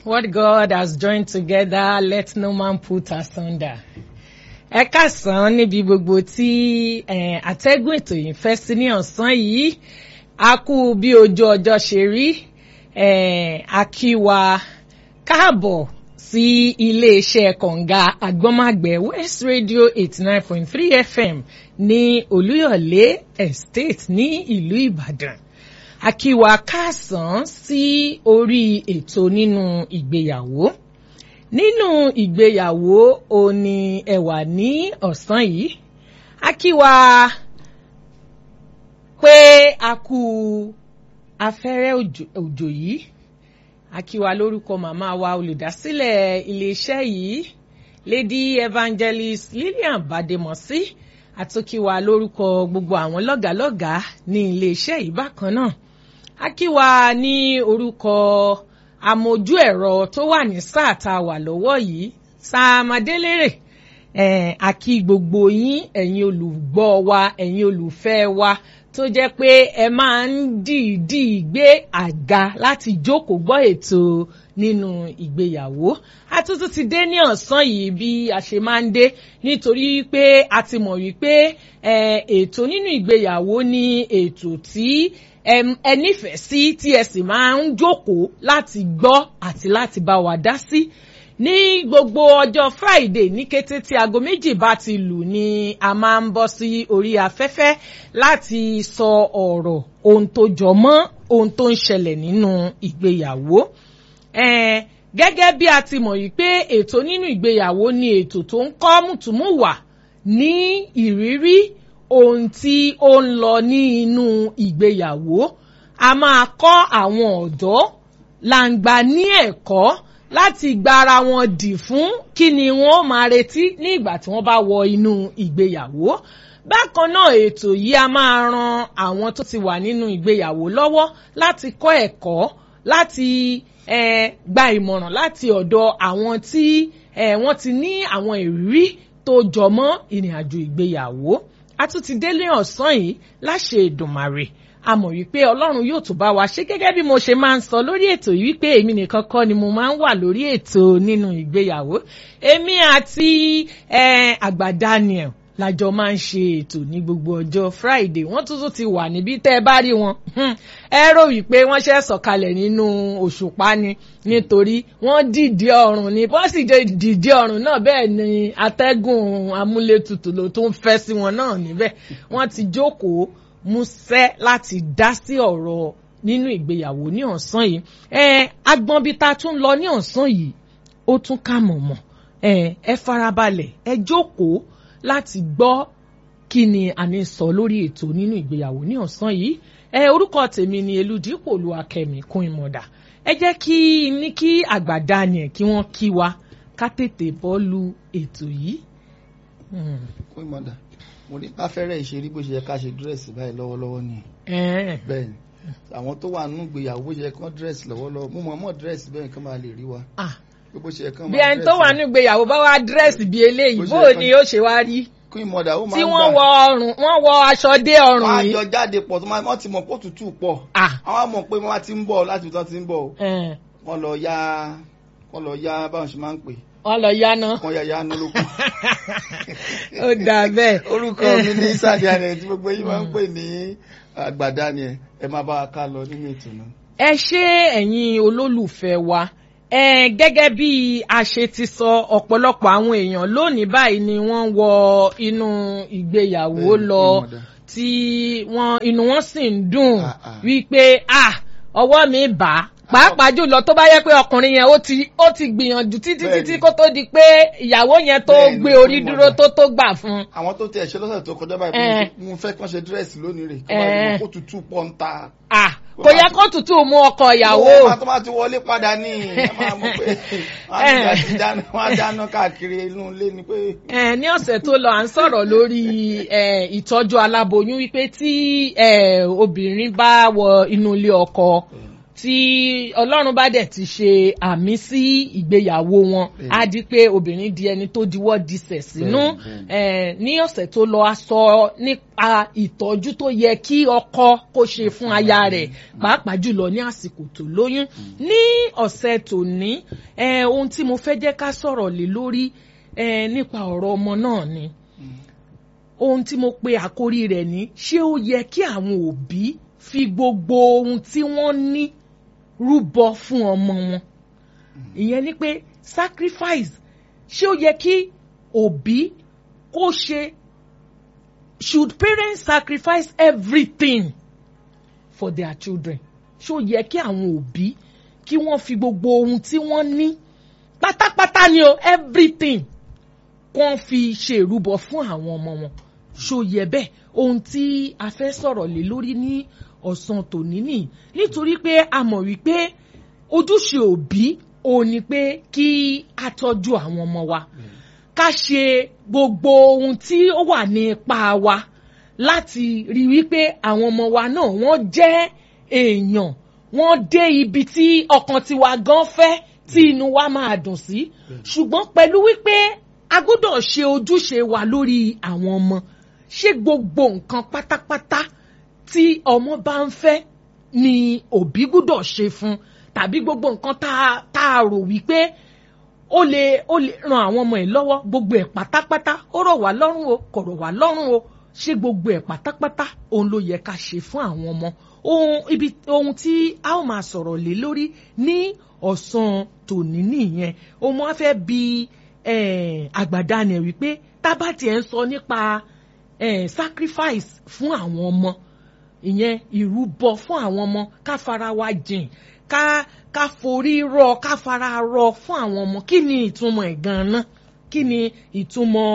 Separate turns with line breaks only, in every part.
What God has joined together, let no man put asunder. Ẹ káàsán níbi gbogbo tí àtẹ́gùn ètò yìí fẹ́ sí ní ọ̀sán yìí. A kú bí ojú ọjọ́ ṣe rí. A kí wa káàbọ̀ sí iléeṣẹ́ kọ̀ǹga àgbọ́nmágbẹ̀ West Radio 89.3 FM ní Olúyọ̀lé Estate ní ìlú Ìbàdàn. A kí wa káàsán sí orí ètò nínú ìgbéyàwó. Nínú ìgbéyàwó ó ní ẹ wà ní ọ̀sán yìí. A kí wa pé a kú afẹ́rẹ́ òjò yìí. A kí wa lórúkọ màmá wa olùdásílẹ̀ iléeṣẹ́ yìí, Lady Evangelist Lillian Bademosi. A tún kí wa lórúkọ gbogbo àwọn lọ́gàlọ́gàá ní iléeṣẹ́ yìí bákan náà. A kí wa ní orúkọ amójú ẹ̀rọ tó wà ní sáà tá a wà lọ́wọ́ yìí, Sam Adélérè. A kí gbogbo yín, ẹ̀yin olùgbọ́ wa, ẹ̀yin olùfẹ́ wa, tó jẹ́ pé ẹ máa ń dìídì gbé àga láti jókòó gbọ́ ètò nínú ìgbéyàwó. A tún ti dé ní ọ̀sán yìí bí a ṣe máa ń dé, nítorí pé a ti mọ̀ wípé ètò nínú ìgbéyàwó ni ètò tí ẹ nífẹ̀ẹ́ sí, tí ẹ sì máa ń jókòó láti gbọ́ àti láti bá wa dá sí. Ní gbogbo ọjọ́ Friday ní kété tí aago 2 bá ti lù ni a máa ń bọ́ sí orí afẹ́fẹ́ láti sọ ọ̀rọ̀ ohun tó jọ mọ́ ohun tó ń ṣẹlẹ̀ nínú ìgbéyàwó. Gẹ́gẹ́ bí a ti mọ̀ yìí pé ètò nínú ìgbéyàwó ni ètò tó ń kọ́ mùtúmùwà ní ìrírí ohun tí ó ń lọ ní inú ìgbéyàwó. A máa kọ́ àwọn ọ̀dọ́ làǹgbà ní ẹ̀kọ́ láti gba ara wọn dì fún kí ni wọ́n máa retí ní ìgbà tí wọ́n bá wọ inú ìgbéyàwó. Bákan náà ètò yìí a máa ran àwọn tó ti wà nínú ìgbéyàwó lọ́wọ́ láti kọ́ ẹ̀kọ́, láti gba ìmọ̀ràn láti ọ̀dọ̀ àwọn tí wọ́n ti ní àwọn ìrírí tó jọmọ́ ìrìnàjò ìgbéyàwó. A tún ti délé ọ̀sán yìí láṣẹ Èdùmàrè. A mọ̀ wípé Ọlọ́run yóò tún bá wa ṣe, gẹ́gẹ́ bí mo ṣe máa ń sọ lórí ètò yìí wípé èmi nìkan kọ́ ni mo máa ń wà lórí ètò nínú ìgbéyàwó. Èmi àti àgbà Daniel lájọ máa ń ṣe ètò ní gbogbo ọjọ́ Friday. Wọ́n tún ti wà níbí tẹ́ ẹ bá rí wọn. Ẹ rò wípé wọ́n ṣe sọ̀kalẹ̀ nínú òṣùpá ni, nítorí wọ́n dìde ọ̀run ni. Bọ́n sì jẹ́ dìde ọ̀run náà, bẹ́ẹ̀ ni atẹ́gùn amúlétutù ló tún fẹ́ sí wọn náà níbẹ̀. Wọ́n ti jókòó músẹ́ láti dá sí ọ̀rọ̀ nínú ìgbéyàwó ní ọ̀sán yìí. Agbọ́n bí ta tún lọ ní ọ̀sán yìí ó tún kà mọ̀mọ̀. Ẹ farabalẹ̀, ẹ jókòó láti gbọ́ kí ni a ní sọ lórí ètò nínú ìgbéyàwó ní ọ̀sán yìí. Orúkọ tèmi ni Elúdípò Olúwakẹ́mi Kúnimọ̀dà. Ẹ jẹ́ kí àgbà Daniel kí wọ́n kí wa ká tètè bọ́ọ̀lù ètò yìí.
Kúnimọ̀dà, mo ní káfẹ́rẹ́ ìṣerí bó ṣe yẹ ká ṣe dírẹ́sì báyìí lọ́wọ́lọ́wọ́ ni. Bẹ́ẹ̀ ni àwọn tó wà nínú ìgbéyàwó bó ṣe yẹ kán dírẹ́sì lọ́wọ́lọ́wọ́, mo mọ̀ dírẹ́sì bẹ́ẹ̀ kán máa lè rí wa.
Bí ẹni tó wà nínú ìgbéyàwó bá wá dírẹ́sì bí eléyìí, bó ni ó ṣe wá rí?
Kúnimọ̀dà ó máa ń gbà tí
wọ́n wọ aṣọ dé ọrùn yìí.
wọ́n á jọ jáde pọ̀ tó wọ́n ti mọ̀ pé òtútù pọ̀. àwọn á mọ̀ pé wọ́n ti ń bọ̀ láti ìtàn ti ń bọ̀. wọ́n lọ yá báwọn ṣe máa ń pè.
Wọ́n lọ yáná.
Wọ́n yáná lókun.
Ó dà bẹ́ẹ̀.
Orúkọ mi ní Daniel tí gbogbo yín máa ń pè ní àgbà Daniel. Ẹ máa bá wa ká lọ nínú ètò náà.
Ẹ ṣé ẹ̀yin olólùfẹ́ wa. Gẹ́gẹ́ bí a ṣe ti sọ, ọ̀pọ̀lọpọ̀ àwọn èèyàn lónìí báyìí ni wọ́n wọ inú ìgbéyàwó lọ tí inú wọn sì ń dùn wípé ọwọ́ mi bà á. Pàápàá jùlọ tó bá yẹ pé ọkùnrin yẹn ó ti gbìyànjú títí kó tó di pé ìyàwó yẹn tó gbé orí dúró tó gbà fún.
Àwọn tó ti ẹ̀ṣẹ́ lọ́sẹ̀ tó kọjá báyìí mo fẹ́ kán ṣe dírẹ́sì lónìí rè kí wọ́n rí kó tutù pọ̀ ń ta.
Kò yẹ kó tutù mú ọkọ ìyàwó.
Wọ́n máa ti wọlé padà ní ẹ máa mọ̀ pé wọ́n á dáná káàkiri inú ilé ni pé.
Ní ọ̀sẹ̀ tó lọ à ń sọ̀rọ̀ lórí ìtọ́jú aláboyún wípé tí obìnrin bá wọ inú ilé ọkọ tí Ọlọ́run bá dẹ̀ ti ṣe àmì sí ìgbéyàwó wọn á di pé obìnrin di ẹni tó diwọ́ disẹ̀ sínú ní ọ̀sẹ̀ tó lọ a sọ nípa ìtọ́jú tó yẹ kí ọkọ kó ṣe fún aya rẹ̀ pàápàá jùlọ ní àsìkò tó lóyún. Ní ọ̀sẹ̀ tòní ohun tí mo fẹ́ jẹ́ ká sọ̀rọ̀ lé lórí nípa ọ̀rọ̀ ọmọ náà ni ohun tí mo pe àkórí rẹ̀ ní ṣé ó yẹ kí àwọn òbí fi gbogbo ohun tí wọ́n ní rúbọ fún ọmọ wọn. Ìyẹn ni pé sacrifice ṣé ó yẹ kí òbí kó ṣe should parents sacrifice everything for their children? Ṣé ó yẹ kí àwọn òbí kí wọ́n fi gbogbo ohun tí wọ́n ní pátápátá ni o everything kàn fi ṣe ìrúbọ fún àwọn ọmọ wọn? Ṣó yẹ bẹ́ẹ̀? Ohun tí a fẹ́ sọ̀rọ̀ lé lórí ní ọ̀sán tòní nìyí nítorí pé a mọ̀ wípé ojúṣe òbí òun ni pé kí a tọ́jú àwọn ọmọ wa ká ṣe gbogbo ohun tí ó wà ní ipá wa láti rí wípé àwọn ọmọ wa náà wọ́n jẹ́ èèyàn wọ́n dé ibi tí ọkàn tiwa gan fẹ́ tí inú wa máa dùn sí ṣùgbọ́n pẹ̀lú wípé a gbọ́dọ̀ ṣe ojúṣe wa lórí àwọn ọmọ. Ṣé gbogbo nǹkan pátápátá tí ọmọ bá ń fẹ́ ni òbí gbọ́dọ̀ ṣe fún tàbí gbogbo nǹkan tá a rò wípé ó lè ran àwọn ọmọ ẹ̀ lọ́wọ́ gbogbo ẹ̀ pátápátá ó rọ̀ wá lọ́rùn o kò rọ̀ wá lọ́rùn o ṣé gbogbo ẹ̀ pátápátá òun ló yẹ ká ṣe fún àwọn ọmọ? Ohun tí a ó máa sọ̀rọ̀ lé lórí ní ọ̀sán tòní nìyẹn. Mo á fẹ́ bi àgbàdànẹ̀ wípé tá bá tiẹ̀ ń sọ nípa sacrifice fún àwọn ọmọ ìyẹn ìrúbọ fún àwọn ọmọ ká fara wa jìn ká forí rọ ká fara rọ fún àwọn ọmọ kí ni ìtumọ̀ ẹ̀ gan-an? Kí ni ìtumọ̀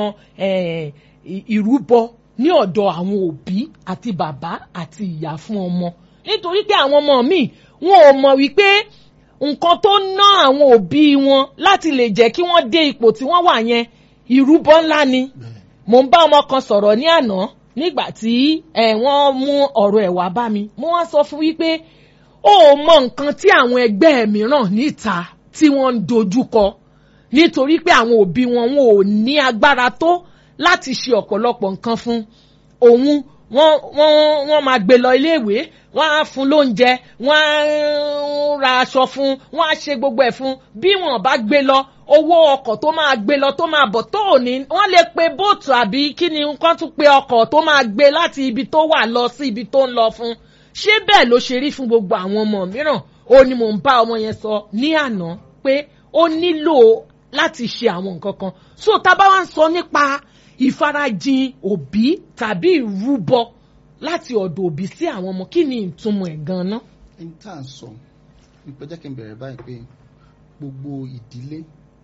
ìrúbọ ní ọ̀dọ̀ àwọn òbí àti bàbá àti ìyá fún ọmọ? Nítorí pé àwọn ọmọ míì wọn ò mọ̀ wípé nǹkan tó ná àwọn òbí wọn láti lè jẹ́ kí wọ́n dé ipò tí wọ́n wà yẹn ìrúbọ ńlá ni. Mo ń bá ọmọ kan sọ̀rọ̀ ní àná nígbà tí wọ́n mú ọ̀rọ̀ ẹ̀ wá bá mi. Mo wá sọ fún wípé ó mọ nǹkan tí àwọn ẹgbẹ́ mìíràn níta tí wọ́n ń dojúkọ nítorí pé àwọn òbí wọn ò ní agbára tó láti ṣe ọ̀pọ̀lọpọ̀ nǹkan fún òun. Wọ́n máa gbé lọ iléèwé, wọ́n á fún lóúnjẹ, wọ́n á ra aṣọ fún, wọ́n á ṣe gbogbo ẹ̀ fún. Bí wọ́n bá gbé lọ owó ọkọ̀ tó máa gbé lọ tó máa bọ̀ tó ní wọ́n lè pe bóòtù àbí kí ni nǹkan tún pe ọkọ̀ tó máa gbé láti ibi tó wà lọ sí ibi tó ń lọ fún. Ṣé bẹ́ẹ̀ ló ṣe rí fún gbogbo àwọn ọmọ mìíràn? Ó ní mò ń bá ọmọ yẹn sọ ní àná pé ó nílò láti ṣe àwọn nǹkan kan. So tá bá wá ń sọ nípa ìfarajìn òbí tàbí ìrúbọ láti ọ̀dọ̀ òbí sí àwọn ọmọ kí ni ìtumọ̀ ẹ̀ gan-an?
n tá à ń sọ nípa jẹ́ kí n bẹ̀rẹ̀ báyìí pé gbogbo ìdílé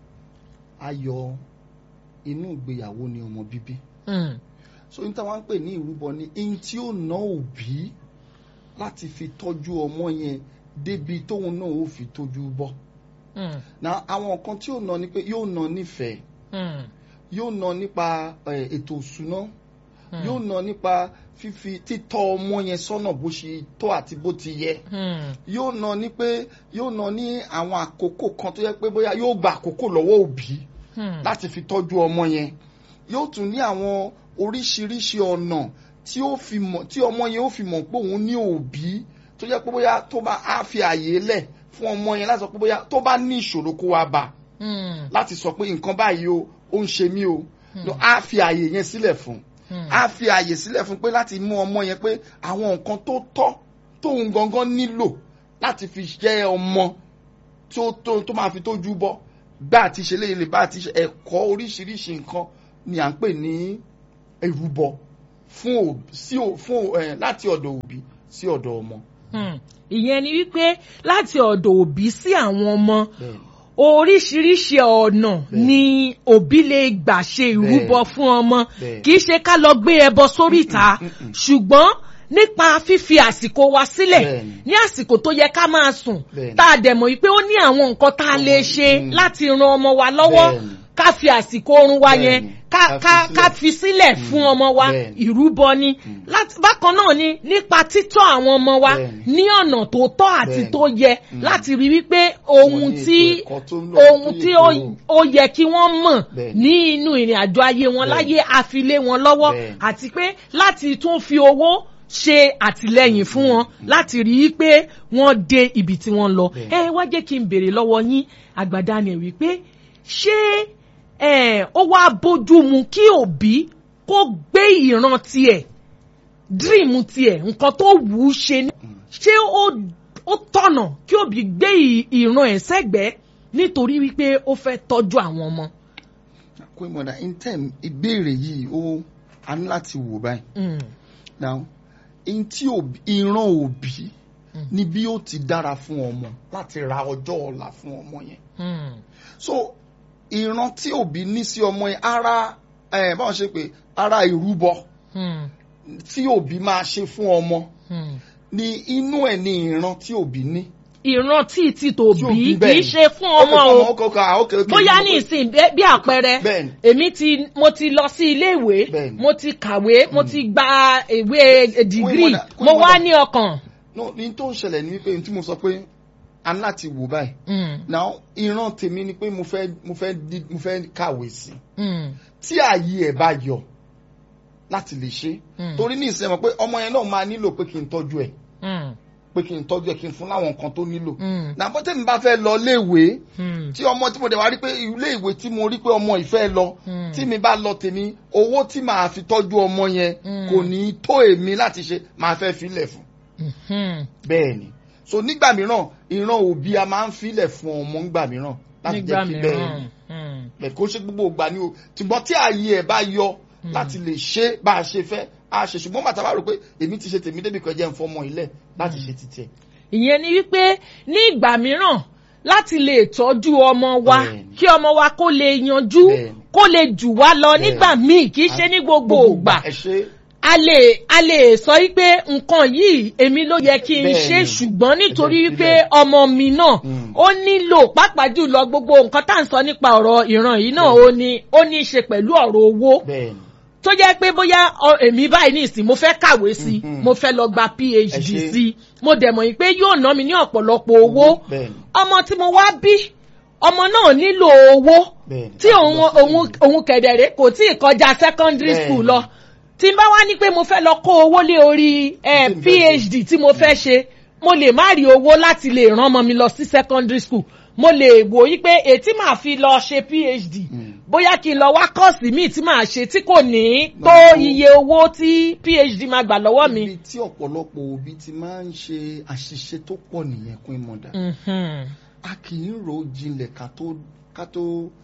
ayọ̀ inú ìgbéyàwó ni ọmọ bíbí. So n táwọn ń pè ní ìrúbọ ni n tí ó ná òbí láti fi tọ́jú ọmọ yẹn débi tóun náà ó fi tọ́jú bọ́. Na àwọn nǹkan tí ó ná ni pé yóò ná nífẹ̀ẹ́ yóò ná nípa ètò ìṣúná yóò ná nípa fífi títọ́ ọmọ yẹn sọ́nà bó ṣe tọ́ àti bó ti yẹ yóò ná ní pé yóò ná ní àwọn àkókò kan tó yẹ pé bóyá yóò gba àkókò lọ́wọ́ òbí láti fi tọ́jú ọmọ yẹn yóò tún ní àwọn oríṣiríṣi ọ̀nà tí ọmọ yẹn ó fi mọ̀ pé òun ní òbí tó yẹ pé bóyá tó bá á fi àyè lẹ̀ fún ọmọ yẹn láti sọ pé bóyá tó bá ní ìṣòro kó wá bá láti sọ pé nǹkan báyìí ó ń ṣe mí o á fi àyè yẹn sílẹ̀ fún á fi àyè sílẹ̀ fún pé láti mú ọmọ yẹn pé àwọn nǹkan tó tọ́ tóun gangan nílò láti fi jẹ́ ọmọ tó máa fi tójú bọ́ bá àti ṣe léyìn lè bá àti ṣe ẹ̀kọ́ oríṣiríṣi nǹkan ni à ń pè ní ìrúbọ láti ọ̀dọ̀ òbí sí ọ̀dọ̀ ọmọ.
Ìyẹn ni wípé láti ọ̀dọ̀ òbí sí àwọn ọmọ oríṣiríṣi ọ̀nà ni òbí lè gbà ṣe ìrúbọ fún ọmọ kì í ṣe ká lọ gbé ẹbọ sóríta ṣùgbọ́n nípa fífi àsìkò wa sílẹ̀ ní àsìkò tó yẹ ká máa sùn tá a dẹ̀ mọ̀ wípé ó ní àwọn nǹkan tá a lè ṣe láti ran ọmọ wa lọ́wọ́ ká fi àsìkò oorun wa yẹn ká fi sílẹ̀ fún ọmọ wa ìrúbọ ni bákan náà ni nípa títọ́ àwọn ọmọ wa ní ọ̀nà tó tọ́ àti tó yẹ láti rí wípé ohun tí ó yẹ kí wọ́n mọ̀ ní inú ìrìn àjò ayé wọn láyé àfilé wọn lọ́wọ́ àti pé láti tún fi owó ṣe àtìlẹ́yìn fún wọn láti rí i pé wọ́n dé ibi tí wọ́n lọ. Wá jẹ́ kí n béèrè lọ́wọ́ yín àgbàdá ni wípé ṣé ó wá bójú mu kí òbí kó gbé ìran tiẹ̀ dream tiẹ̀ nǹkan tó wù ú ṣe ṣé ó tọ̀nà kí òbí gbé ìran ẹ̀ sẹ́gbẹ̀ẹ́ nítorí wípé ó fẹ́ tọ́jú àwọn ọmọ.
kó ìmọ̀dà ìbéèrè yìí a ní láti wò báyìí. now ìran òbí ni bí ó ti dára fún ọmọ láti ra ọjọ́ ọ̀la fún ọmọ yẹn. so ìran tí òbí ní sí ọmọ yẹn báwọn ṣe pé ara ìrúbọ tí òbí máa ṣe fún ọmọ ni inú ẹ̀ ní ìran tí òbí ní. ìran
tí tòbí kì í ṣe fún ọmọ o bóyá ní ìsìn bí àpẹẹrẹ mo ti lọ sí ilé ìwé mo ti kàwé mo ti gba ìwé dìgírì mo wá ní ọkàn.
ní tó ń ṣẹlẹ̀ ní wípé tí mo sọ pé a ní láti wò báyìí now ìran tèmi ni pé mo fẹ́ kàwé sí tí ààyè ẹ̀ bá yọ láti lè ṣe torí ní ìsìn mọ̀ pé ọmọ yẹn náà máa nílò pé kí n tọ́jú ẹ̀ pé kí n tọ́jú ẹ̀ kí n fún láwọn nǹkan tó nílò. nàbọ́ tẹ́mi bá fẹ́ lọ léèwé tí ọmọ tí mo dẹ̀ wá rí pé ilé ìwé tí mo rí pé ọmọ ìfẹ́ lọ tí mi bá lọ tèmi owó tí màá fi tọ́jú ọmọ yẹn kò ní tó èmi láti ṣe màá fẹ́ filẹ̀ fún. bẹ́ẹ̀ ni so nígbà mìíràn ìran òbí a máa ń filẹ̀ fún ọmọ nígbà mìíràn láti jẹ́ kí bẹ́ẹ̀ kó ṣe gbogbo ìgbà ni o ṣùgbọ́n tí ààyè ẹ̀ bá yọ láti lè ṣe bá a ṣe fẹ́ a ṣe ṣùgbọ́n bàtà bá rò pé èmi ti ṣe tèmi débi kan jẹ́ ń fọmọ ilẹ̀ láti ṣe títí ẹ̀.
ìyẹn ni wípé ní ìgbà mìíràn láti lè tọ́jú ọmọ wa kí ọmọ wa kó lè yanjú kó lè jù wá lọ nígbà míì kì í ṣe ní gbogbo ìgbà a lè sọ wípé nǹkan yìí èmi ló yẹ kí n ṣe ṣùgbọ́n nítorí wípé ọmọ mi náà ó nílò pàápàá jùlọ gbogbo nǹkan tá à ń sọ nípa ọ̀rọ̀ ìran yìí náà ó ní í ṣe pẹ̀lú ọ̀rọ̀ owó tó jẹ́ pé bóyá èmi báyìí ní ìsìn mo fẹ́ kàwé sí mo fẹ́ lọ gba PhD sí mo dẹ̀ mọ̀ pé yóò ná mi ní ọ̀pọ̀lọpọ̀ owó ọmọ tí mo wá bí ọmọ náà nílò owó tí òun kẹ̀dẹ̀rẹ́ kò tí ì kọjá secondary school lọ tí n bá wá ní pé mo fẹ́ lọ kó owó lé orí PhD tí mo fẹ́ ṣe mo lè má rí owó láti lè rán ọmọ mi lọ sí secondary school mo lè wò yí pé ètí màá fi lọ ṣe PhD bóyá kí n lọ wá kọ́ọ̀sì míì tí màá ṣe tí kò ní tó iye owó tí PhD máa gbà lọ́wọ́ mi.
ibi tí ọ̀pọ̀lọpọ̀ òbí ti máa ń ṣe àṣìṣe tó pọ̀ nìyẹn kún ìmọ̀dà a kì í rò jinlẹ̀ ká tó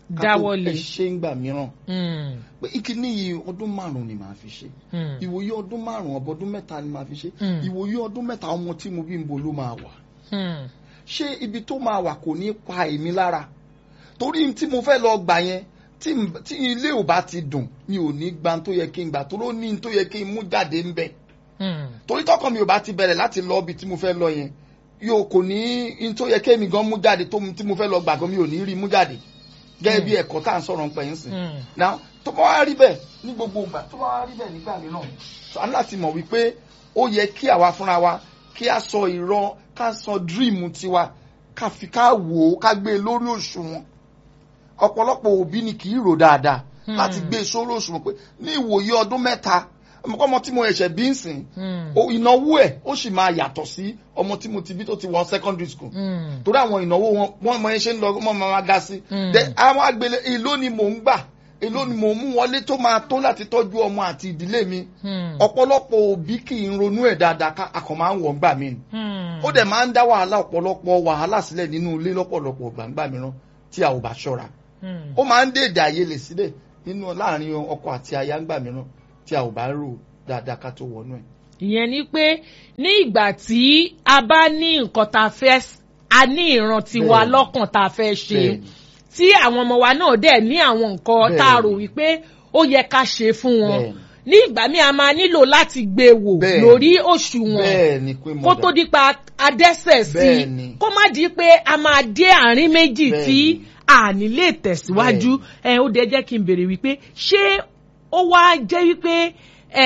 ṣe ń gbà mìíràn pé ìkíní yìí ọdún 5 ni màá fi ṣe ìwòye ọdún 5 ọdún 3 ni màá fi ṣe ìwòye ọdún 3 ọmọ tí mo bí ń bo ló máa wà ṣé ibi tó máa wà kò ní pa èmi lára torí tí mo fẹ́ lọ gbà yẹn tí ilé ò bá ti dùn mi ò ní gba tó yẹ kí n gbà tó ló ní tó yẹ kí n mú jáde ń bẹ̀ torí tọkàn mi ò bá ti bẹ̀rẹ̀ láti lọ ibi tí mo fẹ́ lọ yẹn yóò kò ní tó yẹ kí èmi gan mú jáde tí mo fẹ́ lọ gbà gan mi ò ní rí mú jáde gẹ́gẹ́ bí ẹ̀kọ́ tá à ń sọ̀rọ̀ nípa yẹn sìn náà tó bá wá rí bẹ́ẹ̀ ní gbogbo ìgbà tó bá wá rí bẹ́ẹ̀ nígbà mìíràn a ní láti mọ̀ wípé ó yẹ kí àwa fúnra wa kí a sọ ìran ká sọ dream tiwa ká fi ká wò ó ká gbé e lórí òṣùwọ̀n ọ̀pọ̀lọpọ̀ òbí ni kì í rò dáadáa láti gbé e sórí òṣùwọ̀n pé ní ìwòye ọdún 3 ọmọ tí mo ẹ̀ṣẹ̀ bí ń sìn ìnáwó ẹ̀ ó sì máa yàtọ̀ sí ọmọ tí mo ti bí tó ti wọ secondary school torí àwọn ìnáwó wọn mọ ẹ ṣe ń lọ wọn máa ga sí àwọn àgbélé èló ni mò ń gbà èló ni mò ń mú wọlé tó máa tó láti tọ́jú ọmọ àti ìdílé mi ọ̀pọ̀lọpọ̀ òbí kì í ronú ẹ̀ dáadáa ká akọ̀ máa ń wọ̀ ńgbà mí ó dẹ̀ máa ń dá ọ̀pọ̀lọpọ̀ wàhálà sílẹ̀ nínú ilé lọ́pọ̀lọpọ̀ gbàǹgbà mìíràn tí a ò bá ṣọ́ra ó máa ń dé èdè àìyedè sílẹ̀ nínú láàrin ọkọ àti aya ńgbà mìíràn tí a ò bá rò dáadáa ká tó wọnú ẹ̀.
ìyẹn ni pé ní ìgbà tí a bá ní nǹkan tá a fẹ́ a ní ìran tiwa lọ́kàn tá a fẹ́ ṣe tí àwọn ọmọ wa náà dẹ̀ ní àwọn nǹkan tá a rò wípé ó yẹ ká ṣe fún wọn ní ìgbà míì a máa nílò láti gbé wò lórí òṣùwọ̀n kó tó di pa adẹ́sẹ̀ sí kó má di pé a máa dé àárín méjì tí àní lè tẹ̀síwájú ó dẹ̀ jẹ́ kí n béèrè wípé ṣé ó wá jẹ́ wípé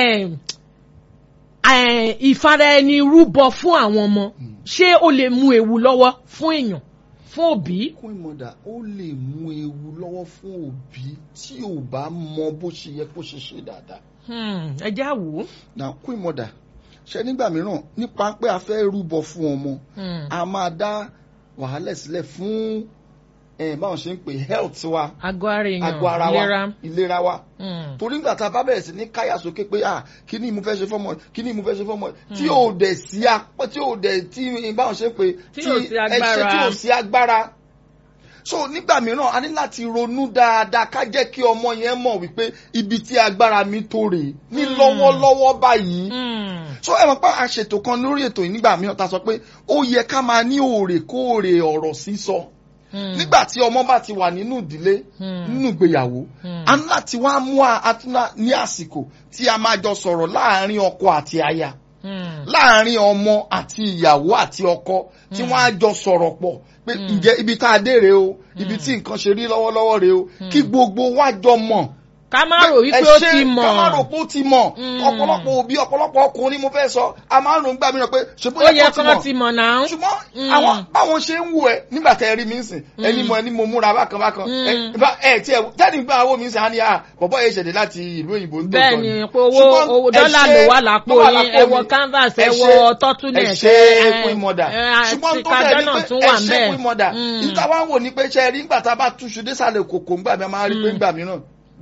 ìfara ẹni rúbọ fún àwọn ọmọ ṣé ó lè mú ewu lọ́wọ́ fún èèyàn fún òbí.
Queen Mother ó lè mú ewu lọ́wọ́ fún òbí tí ò bá mọ bó ṣe yẹ kó ṣe ṣe dáadáa.
ẹ já wò ó.
na Queen Mother ṣe nígbà mìíràn nípa pé a fẹ́ rúbọ fún ọmọ a máa dá wàhálà sílẹ̀ fún báwọn ṣe ń pè health wa àgọ́ ara wa ìlera wa torí nígbà tá a bá bẹ̀rẹ̀ sí ní káyà sókè pé kí ni mo fẹ́ ṣe fọ́mọ kí ni mo fẹ́ ṣe fọ́mọ tí ò dẹ̀ sí apẹ́ tí ò dẹ̀ tí báwọn ṣe ń pè tí ò sí agbára so nígbà mìíràn a ní láti ronú dáadáa ká jẹ́ kí ọmọ yẹn mọ̀ wípé ibi tí agbára mi tó rè ní lọ́wọ́lọ́wọ́ báyìí so ẹ mọ̀ pé a ṣètò kan lórí ètò yìí nígbà mìíràn ta sọ pé ó yẹ ká máa ní òrèkóòrè ọ̀rọ̀ sísọ nígbà tí ọmọ bá ti wà nínú ìdílé nínú ìgbéyàwó a ní láti wá mú àtúná ní àsìkò tí a máa jọ sọ̀rọ̀ láàárín ọkọ àti aya láàárín ọmọ àti ìyàwó àti ọkọ tí wọ́n á jọ sọ̀rọ̀ pọ̀ pé ǹjẹ́ ibi tá a dé rèé o ibi tí nǹkan ṣe rí lọ́wọ́lọ́wọ́ rèé o kí gbogbo wa jọ mọ̀.
ká má rò wípé ó ti mọ̀
ká má rò pé ó ti mọ̀ ọ̀pọ̀lọpọ̀ òbí ọ̀pọ̀lọpọ̀ ọkùnrin mo fẹ́ sọ a máa ń rò nígbà mìíràn pé ṣe bóyá kó ti mọ̀
náà.
ṣùgbọ́n àwọn báwọn ṣe ń wù ẹ nígbà tẹ ẹ rí mi ń sìn ẹni mo múra bákan bákan ẹ tí ẹ jáde nígbà owó mi ń sìn á ní bọ̀bọ̀ yẹn ṣẹ̀dẹ̀ láti ìlú òyìnbó ń tó tọ́ ni.
bẹ́ẹ̀ni pé owó dọ́là ló wà lápò yín ẹ wọ canvas ẹ wọ tọ́túnẹ̀
ṣe Queen Mother ṣùgbọ́n tó bẹ́ẹ̀ ni pé ẹ ṣe Queen Mother níta wá ń wò ní pé ṣe rí nígbà tá a bá túṣu désàlẹ̀ kòkó ńgbà mi a máa rí pé ńgbà mìíràn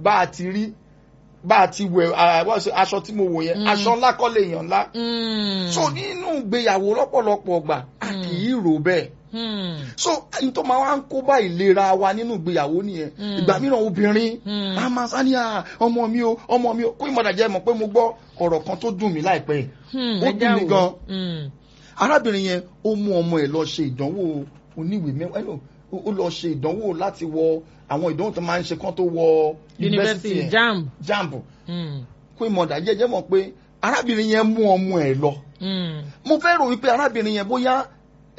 bá a ti wẹ̀ aṣọ tí mo wò yẹn aṣọ ńlá kọ́ lè yàn ńlá so nínú ìgbéyàwó lọ́pọ̀lọpọ̀ ọgbà a kì í rò bẹ́ẹ̀ so n tó máa wá ń kó bá ìlera wa nínú ìgbéyàwó nìyẹn ìgbà mìíràn obìnrin a máa sá ní ọmọ mi o Queen Mother jẹ́ mọ̀ pé mo gbọ́ ọ̀rọ̀ kan tó dùn mí láìpẹ́ ó dùn mí gan arábìnrin yẹn ó mú ọmọ ẹ̀ lọ ṣe ìdánwò oníwèé mẹ́wàá ó lọ ṣe ìdánwò láti wọ àwọn ìdánwò tó máa ń ṣe kán tó wọ
yunifásitì
jamb Queen Mother jẹ́jẹ́ mọ̀ pé arábìnrin yẹn mú ọmọ ẹ̀ lọ mo fẹ́ rò wípé arábìnrin yẹn bóyá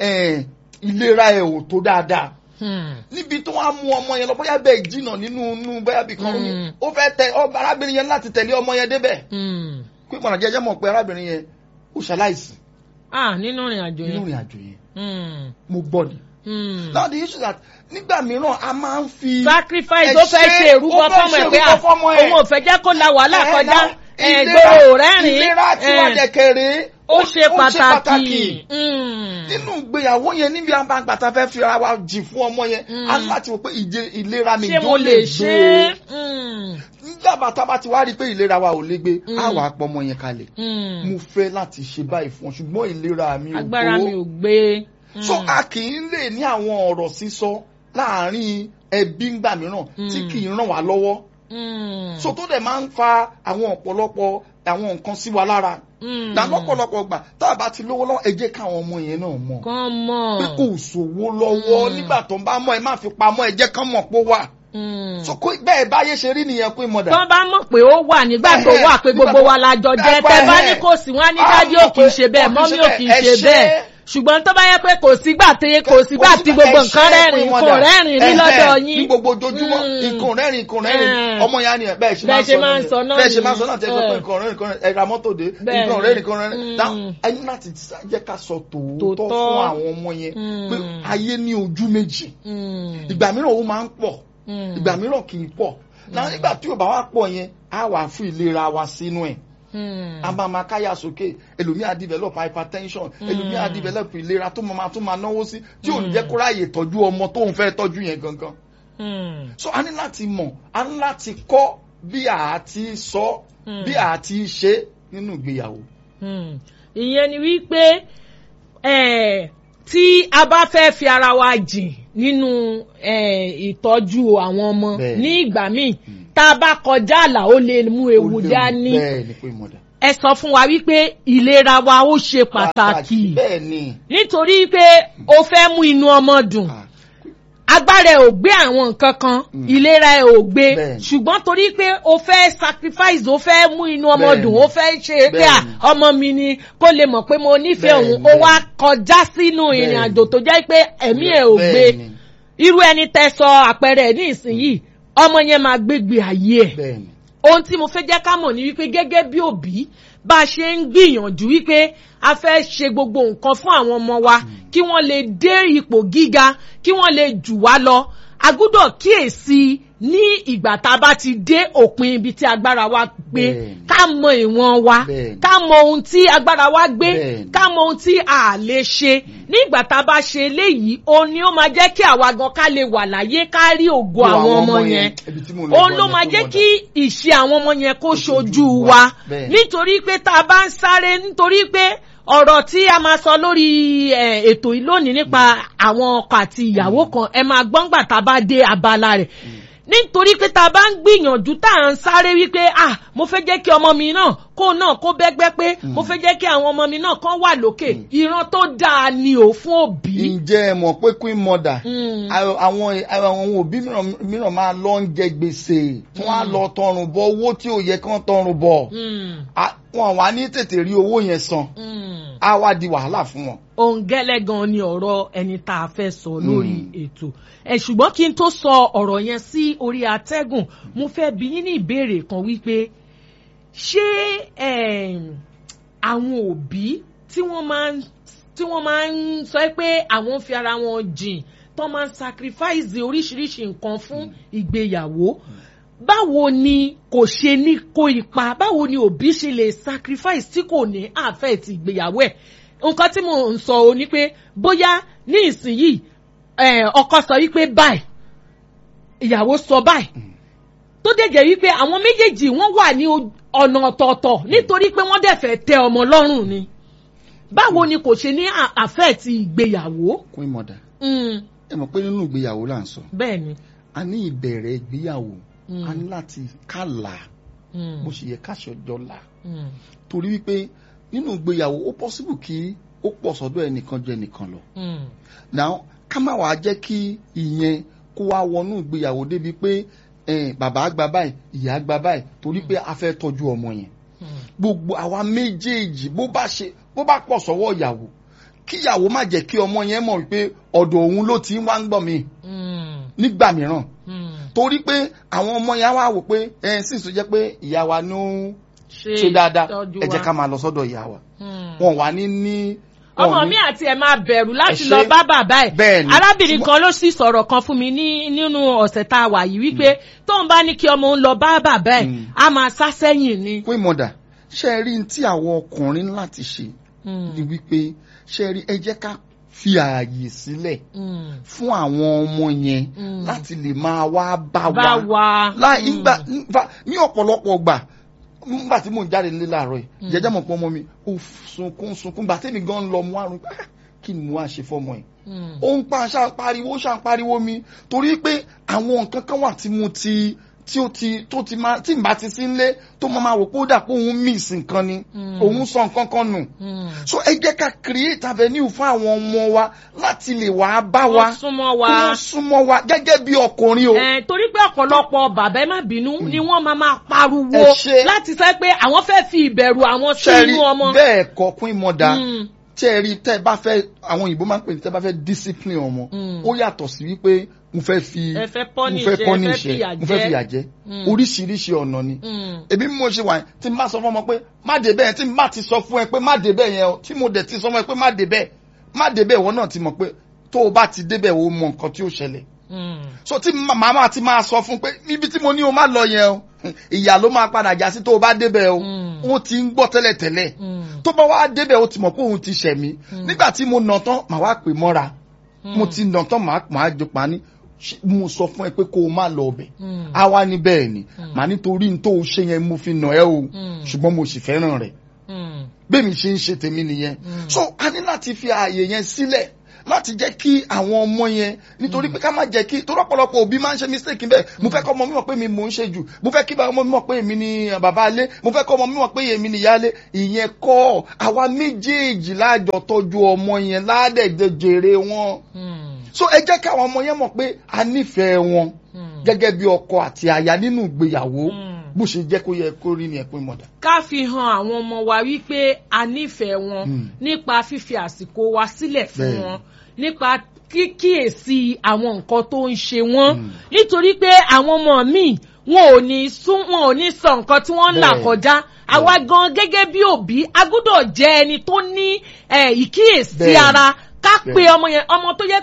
ìlera ẹ̀ ò tó dáadáa níbi tó wá mú ọmọ yẹn lọ bóyá bẹ́ẹ̀ jìnnà nínú bóyá bí kan ní ó fẹ́ tẹ arábìnrin yẹn láti tẹ̀lé ọmọ yẹn débẹ̀ Queen Mother jẹ́jẹ́ mọ̀ pé arábìnrin yẹn ó ṣaláìsí
nínú ìrìn àjò
yẹn mo gbọ́ ni. Now the issue that nígbà mìíràn a máa ń fi
sacrifice ó fẹ́ ṣe ìrúbọ fọ́mọ ẹ̀ pé òun ò fẹ́ jẹ́ kó la wàhálà kọjá gbòòrò rẹ́rìn
ìlera tí wọ́n dẹ̀kẹ̀rẹ̀
ó ṣe pàtàkì
nínú ìgbéyàwó yẹn níbi àgbàtà fẹ́ fi ara wa jì fún ọmọ yẹn a láti wò pé ìlera mi jó lè gbé nígbà bàtà bá ti wá rí i pé ìlera wa ò lè gbé á wà á pọ̀ ọmọ yẹn kalẹ̀ mo fẹ́ láti ṣe báyìí fún ọ ṣùgbọ́n ìlera mi ò
agbára mi ò gbé.
So a kì í lè ní àwọn ọ̀rọ̀ sísọ láàárín ẹbí ńgbà mìíràn tí kì í ràn wá lọ́wọ́. So tó dẹ̀ máa ń fa àwọn ọ̀pọ̀lọpọ̀ àwọn nǹkan sí wa lára. Lọ́pọ̀lọpọ̀ gbà tá a bá ti lówó lọ́wọ́ ẹ jẹ́ káwọn ọmọ yẹn náà mọ̀.
Kán mọ̀.
Pé kò sówó lọ́wọ́ nígbà tó ń bá mọ̀ ẹ má fi pamọ́ ẹ jẹ́ kán mọ̀ pé ó wà. So bẹ́ẹ̀ báyé ṣe rí nìyẹn Queen Mother.
Tọ́ bá mọ̀ pé ó wà nígbà tó wà pé gbogbo wa la jọ jẹ́ tẹ́ bá ní kò sí wọn á ní dájú ò kì í ṣe bẹ́ẹ̀ mọ́mí ò kì í ṣe bẹ́ẹ̀. Ṣùgbọ́n tó bá yẹ pé kò sígbà tí gbogbo nǹkan rẹ́rìn kò rẹ́rìn rí lọ́dọ̀ yín.
ní gbogbo ojoojúmọ́ nǹkan rẹ́rìn ọmọ ya ni ẹ̀ bẹ́ẹ̀ ṣe máa ń sọ náà tẹ́ sọ pé nǹkan rẹ́rìn ẹ̀ra mọ́tò dé nǹkan rẹ́rìn ẹni láti jẹ́ ká sọ tòótọ́ fún àwọn ọmọ yẹn pé ayé ní ojú méjì ìgbà mìíràn ó máa ń pọ̀ ìgbà mìíràn kì í pọ̀ nígbà tí ò bá wá pọ̀ yẹn á wà fún ìlera wa sínú ẹ̀. A máa káyà sókè ẹlòmíà develop hypertension ẹlòmíà develop ìlera tó máa náwó sí tí ò ní jẹ́ kó ráyè tọ́jú ọmọ tóun fẹ́ tọ́jú yẹn gangan. So a ní láti mọ̀ a ní láti kọ́ bí a ti sọ bí a ti ṣe nínú ìgbéyàwó.
Ìyẹn ni wípé tí a bá fẹ́ fi ara wa jìn nínú ìtọ́jú àwọn ọmọ ní ìgbà míì tá a bá kọjá àlà ó lè mú ewu dání. Ẹ sọ fún wa wípé ìlera wa ó ṣe pàtàkì nítorí pé o fẹ́ mú inú ọmọ dùn agbára ẹ̀ ò gbé àwọn nǹkan kan ìlera ẹ̀ ò gbé ṣùgbọ́n torí pé o fẹ́ sacrifice o fẹ́ mú inú ọmọ dùn o fẹ́ ṣe pé ọmọ mi ni kó lè mọ̀ pé mo nífẹ̀ẹ́ òun ó wá kọjá sínú ìrìn àjò tó jẹ́ pé ẹ̀mí ẹ̀ ò gbé irú ẹni tẹ́ sọ àpẹẹrẹ ní ìsinyìí ọmọ yẹn máa gbégbé ayé ẹ̀. Ohun tí mo fẹ́ jẹ́ ká mọ̀ ni wípé gẹ́gẹ́ bí òbí bá a ṣe ń gbìyànjú wípé a fẹ́ ṣe gbogbo nǹkan fún àwọn ọmọ wa kí wọ́n lè dé ipò gíga kí wọ́n lè jù wá lọ a gbọ́dọ̀ kíyèsí ní ìgbà tá a bá ti dé òpin ibi tí agbára wa gbé ká mọ ìwọ̀n wa ká mọ ohun tí agbára wa gbé ká mọ ohun tí a lè ṣe ní ìgbà tá a bá ṣe eléyìí òun ni ó máa jẹ́ kí àwa gan ká lè wà láyé ká rí ògo àwọn ọmọ yẹn òun ló máa jẹ́ kí ìṣe àwọn ọmọ yẹn kó ṣojú wa nítorí pé tá a bá ń sáré nítorí pé ọ̀rọ̀ tí a máa sọ lórí ètò yìí lónìí nípa àwọn ọkọ àti ìyàwó kan ẹ máa gbọ́ngbà tá a bá dé abala rẹ̀ nítorí pé tá a bá ń gbìyànjú tá à ń sáré wípé mo fẹ́ jẹ́ kí ọmọ mi náà kó bẹ́gbẹ́ pé mo fẹ́ jẹ́ kí àwọn ọmọ mi náà kán wà lókè ìran tó dáa ni ò fún òbí.
ǹjẹ́ ẹ mọ̀ pé queen mother àwọn òbí mìíràn máa lọ ń jẹ gbèsè wọ́n á lọ tọrùn bọ owó tí ò yẹ kán tọrùn bọ wọn wá ní tètè rí owó yẹn san á wá di wàhálà fún wọn.
òun gẹ́lẹ́ gan ni ọ̀rọ̀ ẹni tá a fẹ́ sọ lórí ètò ṣùgbọ́n kí n tó sọ ọ̀rọ̀ yẹn sí orí atẹ́gùn mo fẹ́ bi yín ní ìbéèrè kan wípé ṣé àwọn òbí tí wọ́n máa ń sọ pé àwọn fi ara wọn jìn tó máa ń sacrifice oríṣiríṣi nǹkan fún ìgbéyàwó báwo ni kò ṣe ní kó ipa báwo ni òbí ṣe lè sacrifice tí kò ní affect ìgbéyàwó ẹ̀ nǹkan tí mo ń sọ ò ní pé bóyá ní ìsinyìí ọkọ sọ wípé báyìí ìyàwó sọ báyìí tó dẹ̀ jẹ́ wípé àwọn méjèèjì wọ́n wà ní ọ̀nà ọ̀tọ̀ọ̀tọ̀ nítorí pé wọ́n dẹ̀ fẹ́ tẹ́ ọmọ lọ́rùn ni báwo ni kò ṣe ní affect ìgbéyàwó.
Queen Mother ẹ mọ̀ pé nínú ìgbéyàwó là ń sọ
bẹ́ẹ̀ ni
a ní ìbẹ̀rẹ̀ ìgbéyàwó a ní láti kàlà bó ṣe yẹ káṣọjọ́ là torí wípé nínú ìgbéyàwó ó possible kí ó pọ̀ sọ́dọ̀ ẹnìkan jẹ́ ẹnìkan lọ. now ká má wàá jẹ́ kí ìyẹn kó wá wọnú ìgbéyàwó débi pé bàbá gba báyìí ìyá gba báyìí torí pé a fẹ́ tọ́jú ọmọ yẹn. gbogbo àwa méjèèjì bó bá pọ̀ sọ́wọ́ ìyàwó kíyàwó má jẹ́ kí ọmọ yẹn mọ̀ wípé ọ̀dọ̀ òun ló ti wá ń gbọ́ mi nígbà mìíràn torí pé àwọn ọmọ yẹn wá wò pé sísè jẹ́ pé ìyá wa ló ń ṣe dáadáa ẹ jẹ́ ká máa lọ sọ́dọ̀ ìyá wa wọn wà ní
ọmọ mi àti ẹ̀ máa bẹ̀rù láti lọ bá bàbá ẹ̀ arábìnrin kan ló sì sọ̀rọ̀ kan fún mi nínú ọ̀sẹ̀ tá a wà yìí wípé tóun bá ní kí ọmọ òun lọ bá bàbá ẹ̀ á máa sá sẹ́yìn ni.
Queen Mother ṣe rí tí àwọn ọkùnrin láti ṣe ni wípé ṣe rí ẹ jẹ́ ká fi ààyè sílẹ̀ fún àwọn ọmọ yẹn láti lè máa wá bá wa ní ọ̀pọ̀lọpọ̀ gbà nígbà tí mò ń jáde nílé láàárọ̀ yìí jẹjẹ mọ̀ pé ọmọ mi ó sunkún gbà tẹ́mi gan lọ mú àrùn kí ni mo wá ṣe fọmọ yìí ó ń ṣàpariwo mi torí pé àwọn nǹkan kan wà tí mo ti tí n bá ti sí nílé tó máa wò pé ó dà pé òun miss nǹkan ni òun sọ nǹkan kan nù so ẹ jẹ́ ká create avenue fún àwọn ọmọ wa láti lè wá bá wa kó súnmọ́ wa gẹ́gẹ́ bí ọkùnrin o.
torí pé ọ̀pọ̀lọpọ̀ bàbá ẹ má bínú ni wọ́n máa pariwo láti sọ pé àwọn fẹ́ fi ìbẹ̀rù àwọn sí inú ọmọ.
bẹ́ẹ̀ kọ́ Queen Mother tẹ́ ẹ rí tẹ́ ẹ bá fẹ́ àwọn òyìnbó máa ń pè ní tẹ́ ẹ bá fẹ́ discipline ọmọ ó yàtọ̀ sí wípé mo fẹ́ punish mo fẹ́ fi yà jẹ oríṣiríṣi ọ̀nà ni ebi mo ṣe wà tí n bá sọ fún ọmọ pé má dé bẹ́ẹ̀ tí n bá ti sọ fún ẹ pé má dé bẹ́ẹ̀ yẹn tí mo dẹ̀ ti sọ fún ẹ pé má dé bẹ́ẹ̀ wọ́n náà ti mọ̀ pé tó o bá ti dé bẹ́ẹ̀ o mọ nǹkan tí ó ṣẹlẹ̀ so tí màmá ti máa sọ fún pé níbi tí mo ní o má lọ yẹn o ìyà ló máa padà já sí tó o bá débẹ̀ o wọ́n ti ń gbọ́ tẹ́lẹ̀tẹ́lẹ̀ tó bá wá débẹ̀ o ti mọ̀ pé òun ti ṣẹ̀ mí nígbà tí mo nà tán màá wá pè mọ́ra mo ti nà tán màá jọ pa ní mo sọ fún ẹ pé kó o má lọ ọbẹ̀ àwa ní bẹ́ẹ̀ ni màá nítorí n tó o ṣe yẹn mo fi nà ẹ́ o ṣùgbọ́n mo sì fẹ́ràn rẹ̀ bẹ́ẹ̀ mi ṣe ń ṣe tèmi nìyẹn so a ní láti fi ààyè yẹn sílẹ̀ láti jẹ́ kí àwọn ọmọ yẹn nítorí pé ká má jẹ́ kí torí ọ̀pọ̀lọpọ̀ òbí máa ń ṣe mistake bẹ́ẹ̀ mo fẹ́ kọ́ ọmọ mi mọ̀ pé mi mò ń ṣe jù mo fẹ́ kí ọmọ mi mọ̀ pé èmi ni bàbá alé mo fẹ́ kọ́ ọmọ mi mọ̀ pé èmi ni ìyá alé ìyẹn kọ́ àwa méjèèjì láàjọ tọ́jú ọmọ yẹn ládẹ̀jẹ̀ jèrè wọn so ẹ jẹ́ kí àwọn ọmọ yẹn mọ̀ pé a nífẹ̀ẹ́ wọn gẹ́gẹ́ bí ọkọ àti aya nínú ìgbéyàwó bó ṣe jẹ́ kó yẹ kó rí ni Queen Mother.
ká fi hàn àwọn ọmọ wa wípé a nífẹ̀ẹ́ wọn nípa fífi àsìkò wa sílẹ̀ fún wọn nípa kíkíyèsí àwọn nǹkan tó ń ṣe wọ́n nítorí pé àwọn ọmọ míì wọn ò ní sọ nǹkan tí wọ́n ń là kọjá àwa gan gẹ́gẹ́ bí òbí a gbọ́dọ̀ jẹ́ ẹni tó ní ìkíyèsí ara ká pe ọmọ yẹn ọmọ tó yẹ